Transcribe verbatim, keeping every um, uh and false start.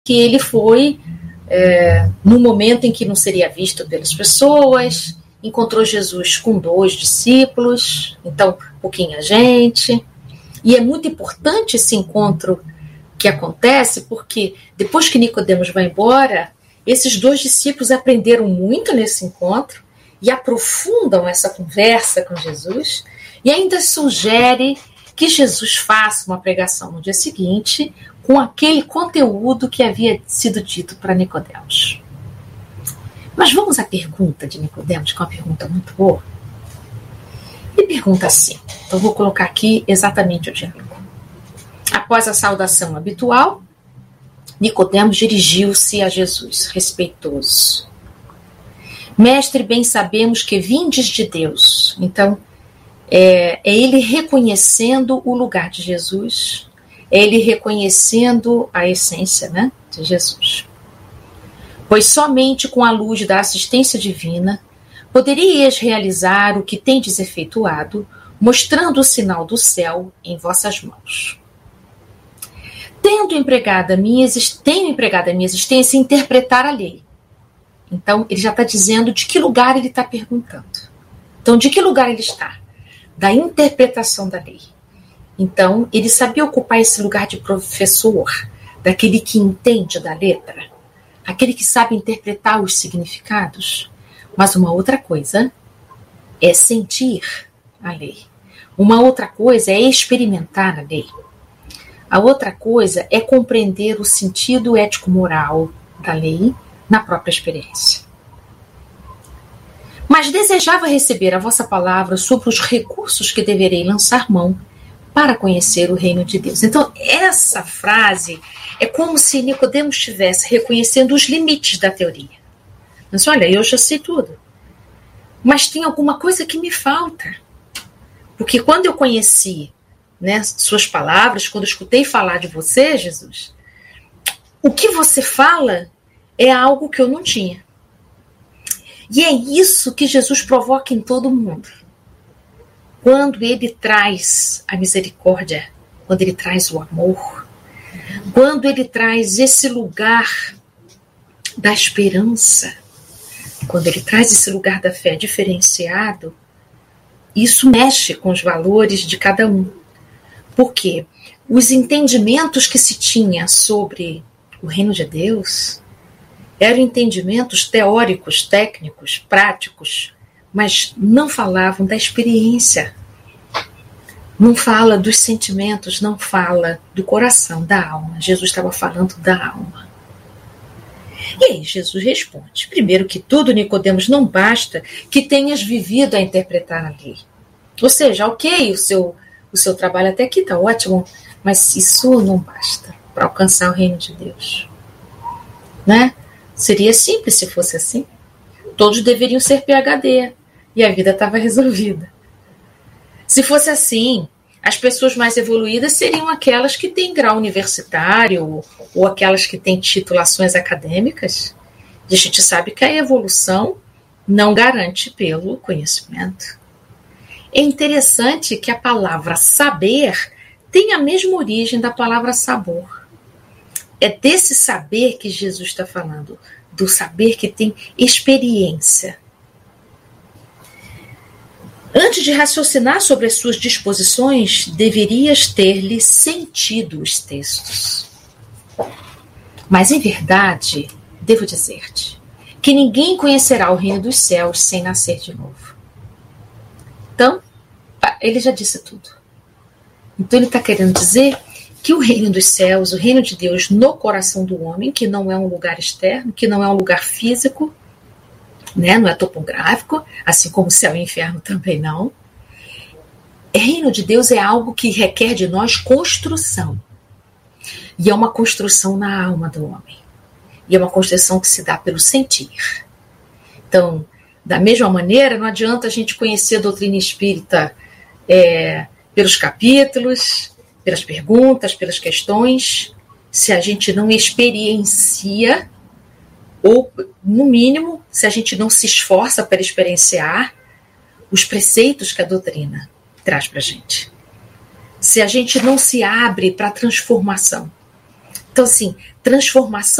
que ele foi é, no momento em que não seria visto pelas pessoas, encontrou Jesus com dois discípulos, então pouquinha gente, e é muito importante esse encontro que acontece, porque depois que Nicodemos vai embora, esses dois discípulos aprenderam muito nesse encontro e aprofundam essa conversa com Jesus, e ainda sugere que Jesus faça uma pregação no dia seguinte com aquele conteúdo que havia sido dito para Nicodemos. Mas vamos à pergunta de Nicodemos, que é uma pergunta muito boa. Ele pergunta assim, então vou colocar aqui exatamente o diálogo. Após a saudação habitual, Nicodemos dirigiu-se a Jesus, respeitoso. Mestre, bem sabemos que vindes de Deus. Então, é, é ele reconhecendo o lugar de Jesus, é ele reconhecendo a essência, né, de Jesus. Pois somente com a luz da assistência divina poderias realizar o que tendes efetuado, mostrando o sinal do céu em vossas mãos. Tendo empregado a minha, tenho empregado a minha existência em interpretar a lei. Então, ele já está dizendo de que lugar ele está perguntando. Então, de que lugar ele está? Da interpretação da lei. Então, ele sabia ocupar esse lugar de professor, daquele que entende da letra, aquele que sabe interpretar os significados. Mas uma outra coisa é sentir a lei. Uma outra coisa é experimentar a lei. A outra coisa é compreender o sentido ético-moral da lei na própria experiência. Mas desejava receber a vossa palavra sobre os recursos que deverei lançar mão para conhecer o reino de Deus. Então, essa frase é como se Nicodemos estivesse reconhecendo os limites da teoria. Mas olha, eu já sei tudo. Mas tem alguma coisa que me falta. Porque quando eu conheci, né, suas palavras, quando eu escutei falar de você, Jesus, o que você fala é algo que eu não tinha. E é isso que Jesus provoca em todo mundo. Quando ele traz a misericórdia, quando ele traz o amor, quando ele traz esse lugar da esperança, quando ele traz esse lugar da fé diferenciado, isso mexe com os valores de cada um. Porque os entendimentos que se tinha sobre o reino de Deus eram entendimentos teóricos, técnicos, práticos, mas não falavam da experiência. Não fala dos sentimentos, não fala do coração, da alma. Jesus estava falando da alma. E aí Jesus responde, primeiro que tudo, Nicodemos, não basta que tenhas vivido a interpretar a lei. Ou seja, ok, o seu, o seu trabalho até aqui está ótimo, mas isso não basta para alcançar o reino de Deus. Né? Seria simples se fosse assim. Todos deveriam ser P H D e a vida estava resolvida. Se fosse assim, as pessoas mais evoluídas seriam aquelas que têm grau universitário ou aquelas que têm titulações acadêmicas. E a gente sabe que a evolução não garante pelo conhecimento. É interessante que a palavra saber tem a mesma origem da palavra sabor. É desse saber que Jesus está falando, do saber que tem experiência. Antes de raciocinar sobre as suas disposições, deverias ter-lhe sentido os textos. Mas, em verdade, devo dizer-te que ninguém conhecerá o reino dos céus sem nascer de novo. Então, ele já disse tudo. Então, ele está querendo dizer que o reino dos céus, o reino de Deus no coração do homem, que não é um lugar externo, que não é um lugar físico, né, não é topográfico, assim como o céu e o inferno também não. O reino de Deus é algo que requer de nós construção. E é uma construção na alma do homem. E é uma construção que se dá pelo sentir. Então, da mesma maneira, não adianta a gente conhecer a doutrina espírita é, pelos capítulos, pelas perguntas, pelas questões, se a gente não experiencia, ou, no mínimo, se a gente não se esforça para experienciar os preceitos que a doutrina traz para a gente. Se a gente não se abre para a transformação. Então, assim, transformação